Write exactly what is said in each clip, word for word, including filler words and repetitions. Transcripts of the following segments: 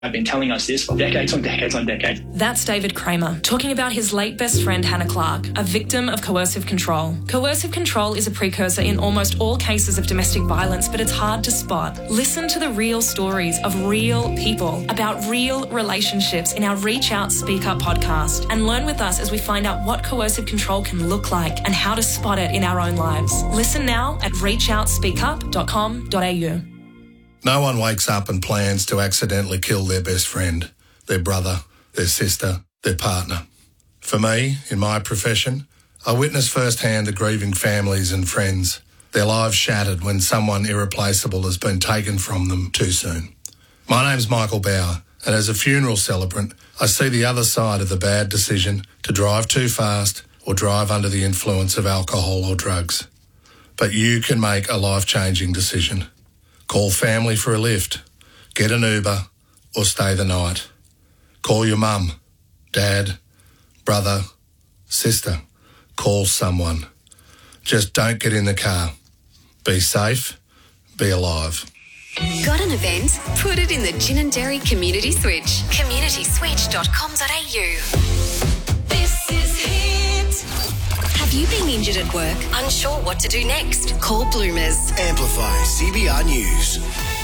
I've been telling us this for decades on decades on decades. That's David Kramer talking about his late best friend Hannah Clark, a victim of coercive control. Coercive control is a precursor in almost all cases of domestic violence, but it's hard to spot. Listen to the real stories of real people about real relationships in our Reach Out, Speak Up podcast, and learn with us as we find out what coercive control can look like and how to spot it in our own lives. Listen now at reach out speak up dot com dot a u. No one wakes up and plans to accidentally kill their best friend, their brother, their sister, their partner. For me, in my profession, I witness firsthand the grieving families and friends, their lives shattered when someone irreplaceable has been taken from them too soon. My name's Michael Bauer, and as a funeral celebrant, I see the other side of the bad decision to drive too fast or drive under the influence of alcohol or drugs. But you can make a life-changing decision. Call family for a lift, get an Uber, or stay the night. Call your mum, dad, brother, sister. Call someone. Just don't get in the car. Be safe, be alive. Got an event? Put it in the Ginninderry Community Switch. community switch dot com dot a u. This is Hit. Have you been injured at work? Unsure what to do next? Call Bloomers. Amplify C B R News.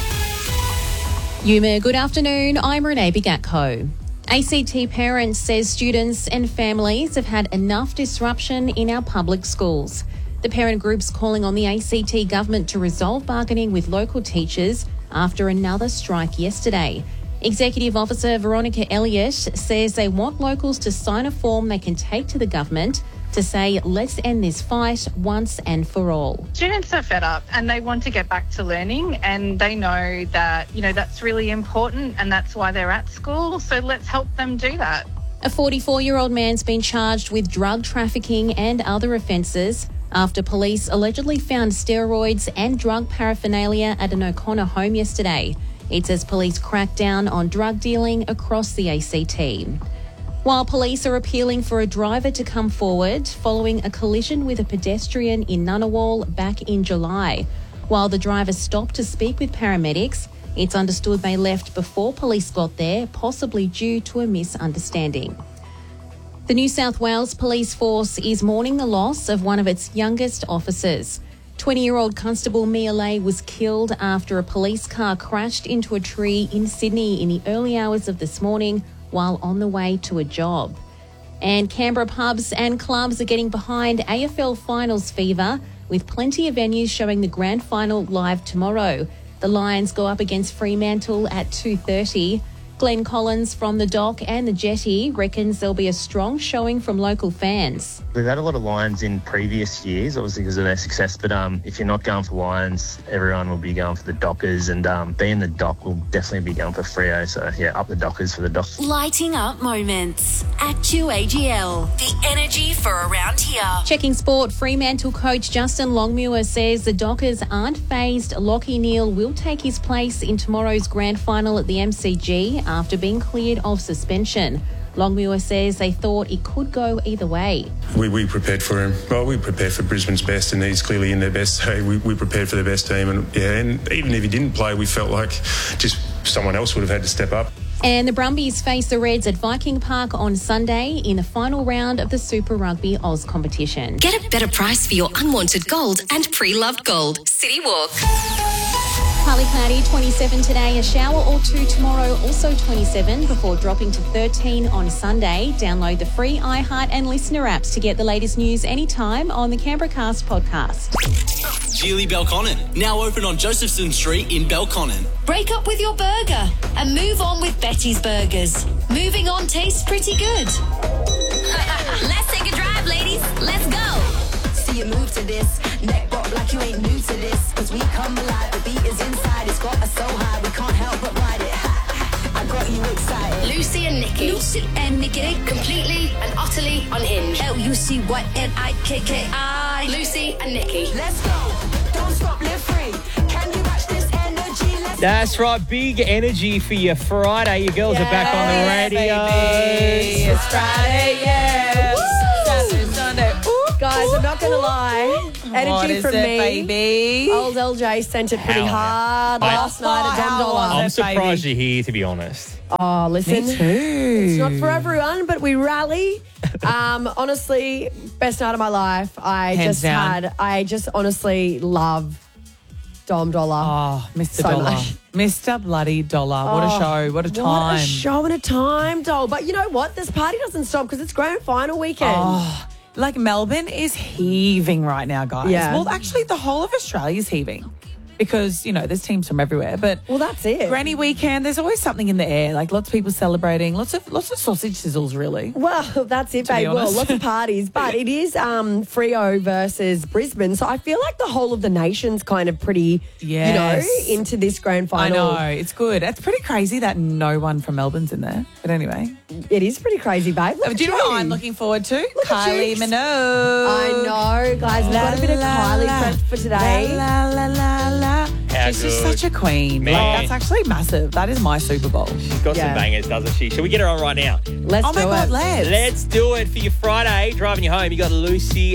Yuma, good afternoon. I'm Renee Bigatko. A C T Parents says students and families have had enough disruption in our public schools. The parent group's calling on the A C T government to resolve bargaining with local teachers after another strike yesterday. Executive Officer Veronica Elliott says they want locals to sign a form they can take to the government to say, let's end this fight once and for all. Students are fed up and they want to get back to learning, and they know that, you know, that's really important and that's why they're at school. So let's help them do that. A forty-four-year-old man's been charged with drug trafficking and other offences after police allegedly found steroids and drug paraphernalia at an O'Connor home yesterday. It says police cracked down on drug dealing across the A C T. While police are appealing for a driver to come forward following a collision with a pedestrian in Ngunnawal back in July. While the driver stopped to speak with paramedics, it's understood they left before police got there, possibly due to a misunderstanding. The New South Wales Police Force is mourning the loss of one of its youngest officers. twenty-year-old Constable Mia Lay was killed after a police car crashed into a tree in Sydney in the early hours of this morning while on the way to a job. And Canberra pubs and clubs are getting behind A F L finals fever, with plenty of venues showing the grand final live tomorrow. The Lions go up against Fremantle at two thirty. Glenn Collins from the Dock and the Jetty reckons there'll be a strong showing from local fans. We've had a lot of Lions in previous years, obviously because of their success, but um, if you're not going for Lions, everyone will be going for the Dockers, and um, being the Dock will definitely be going for Freo, so yeah, up the Dockers for the Dock. Lighting up moments at Q A G L. The energy for around here. Checking sport, Fremantle coach Justin Longmuir says the Dockers aren't phased. Lachie Neale will take his place in tomorrow's grand final at the M C G after being cleared of suspension. Longmuir says they thought it could go either way. We, we prepared for him. Well, we prepared for Brisbane's best, and he's clearly in their best. So we, we prepared for the best team, and yeah, and even if he didn't play, we felt like just someone else would have had to step up. And the Brumbies face the Reds at Viking Park on Sunday in the final round of the Super Rugby Oz competition. Get a better price for your unwanted gold and pre-loved gold. City Walk. Partly cloudy, twenty-seven today, a shower or two tomorrow, also twenty-seven, before dropping to thirteen on Sunday. Download the free iHeart and Listener apps to get the latest news anytime on the Canberra Cast podcast. Geely Belconnen, now open on Josephson Street in Belconnen. Break up with your burger and move on with Betty's Burgers. Moving on tastes pretty good. Let's take a drive, ladies. Let's go. See you move to this. Neck pop like you ain't new to this. Cause we come alive. The beat is inside. It's got us so high. We can't help but ride it. I got you excited. Lucy and Nikki. Lucy and Nikki. Completely and utterly unhinged. L U C Y N I K K I. Lucy and Nikki. Let's go. Don't stop, live free. Can you match this energy? Let's That's right. Big energy for your Friday. Your girls yes, are back on the radio. Baby. It's Friday, yeah. Woo! Saturday, Sunday. Ooh, guys, I'm not not going to lie. Energy What is from it, me. baby? Old L J sent it pretty How- hard I- last night at Dom how Dollar. was I'm it, surprised baby? you're here, to be honest. Oh, listen. Me too. It's not for everyone, but we rally. Um, honestly, best night of my life. I Hands just down. had, I just honestly love Dom Dollar. Oh, Mister So Dollar. much. Mister Bloody Dollar. What a Oh, show. What a time. What a show and a time, doll. But you know what? This party doesn't stop because it's grand final weekend. Oh, like Melbourne is heaving right now, guys. Yeah. Well, actually, the whole of Australia is heaving because, you know, there's teams from everywhere. But well, that's it. Granny weekend, there's always something in the air. Like lots of people celebrating, lots of lots of sausage sizzles, really. Well, that's it, To be babe. Well, honest. lots of parties, but it is um, Freo versus Brisbane. So I feel like the whole of the nation's kind of pretty, Yes. you know, into this grand I final. know, it's good. It's pretty crazy that no one from Melbourne's in there. But anyway. It is pretty crazy, babe. Look Do at you know what you. I'm looking forward to? at Kylie you. Minogue. I know, guys. We've got a bit of La, Kylie la, prepped for today. La, la, la, la. How She's just good. such a queen. Man. Like, that's actually massive. That is my Super Bowl. She's got Yeah. some bangers, doesn't she? Shall we get her on right now? Let's Oh my do God, it. let's. Let's do it for your Friday. Driving you home, you got Lucy